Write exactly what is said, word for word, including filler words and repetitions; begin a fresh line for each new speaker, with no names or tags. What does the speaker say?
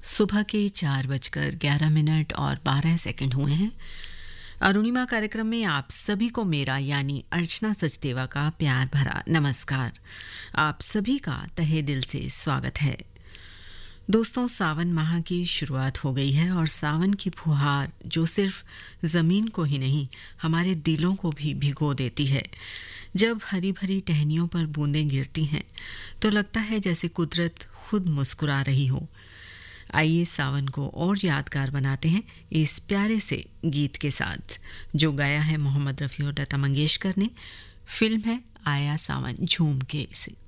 सुबह के चार बजकर ग्यारह मिनट और बारह सेकंड हुए हैं। अरुणिमा कार्यक्रम में आप सभी को मेरा यानी अर्चना सचदेवा का प्यार भरा नमस्कार। आप सभी का तहे दिल से स्वागत है। दोस्तों, सावन माह की शुरुआत हो गई है और सावन की फुहार जो सिर्फ ज़मीन को ही नहीं हमारे दिलों को भी भिगो देती है। जब हरी भरी टहनियों पर बूंदें गिरती हैं तो लगता है जैसे कुदरत खुद मुस्कुरा रही हो। आइए सावन को और यादगार बनाते हैं इस प्यारे से गीत के साथ, जो गाया है मोहम्मद रफ़ी और लता मंगेशकर ने। फिल्म है आया सावन झूम के से।